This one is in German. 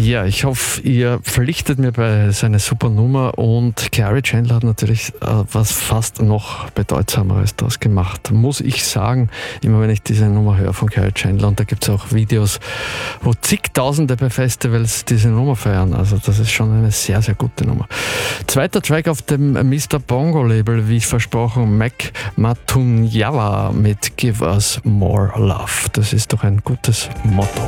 Ja, ich hoffe, ihr pflichtet mir bei seiner super Nummer, und Kerry Chandler hat natürlich was fast noch bedeutsameres daraus gemacht, muss ich sagen, immer wenn ich diese Nummer höre von Kerry Chandler, und da gibt es auch Videos, wo zigtausende bei Festivals diese Nummer feiern, also das ist schon eine sehr, sehr gute Nummer. Zweiter Track auf dem Mr. Bongo Label, wie versprochen, Mac Matunyawa mit Give Us More Love. Das ist doch ein gutes Motto.